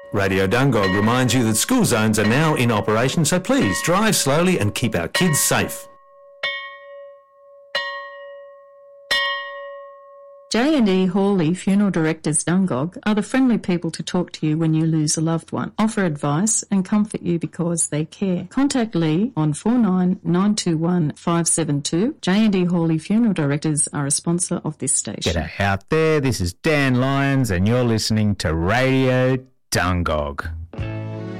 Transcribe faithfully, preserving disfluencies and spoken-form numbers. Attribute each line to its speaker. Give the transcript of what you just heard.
Speaker 1: Radio Dungog reminds you that school zones are now in operation, so please drive slowly and keep our kids safe.
Speaker 2: J and E Hawley Funeral Directors Dungog are the friendly people to talk to you when you lose a loved one, offer advice and comfort you because they care. Contact Lee on four nine nine two one five seven two. J and E Hawley Funeral Directors are a sponsor of this station.
Speaker 3: G'day out there, this is Dan Lyons and you're listening to Radio Dungog.